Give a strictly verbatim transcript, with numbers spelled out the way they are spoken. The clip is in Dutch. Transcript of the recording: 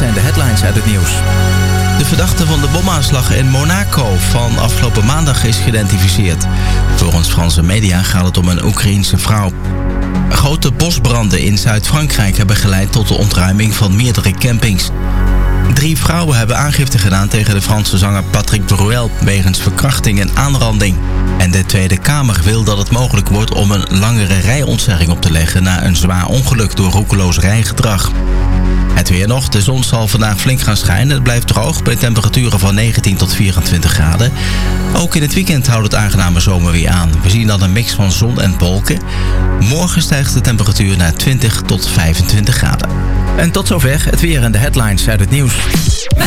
zijn de headlines uit het nieuws. De verdachte van de bomaanslag in Monaco van afgelopen maandag is geïdentificeerd. Volgens Franse media gaat het om een Oekraïense vrouw. Grote bosbranden in Zuid-Frankrijk hebben geleid tot de ontruiming van meerdere campings. Drie vrouwen hebben aangifte gedaan tegen de Franse zanger Patrick Bruel wegens verkrachting en aanranding. En de Tweede Kamer wil dat het mogelijk wordt om een langere rijontzegging op te leggen na een zwaar ongeluk door roekeloos rijgedrag. Het weer nog. De zon zal vandaag flink gaan schijnen. Het blijft droog bij temperaturen van negentien tot vierentwintig graden. Ook in het weekend houdt het aangename zomerweer aan. We zien dan een mix van zon en wolken. Morgen stijgt de temperatuur naar twintig tot vijfentwintig graden. En tot zover het weer en de headlines uit het nieuws.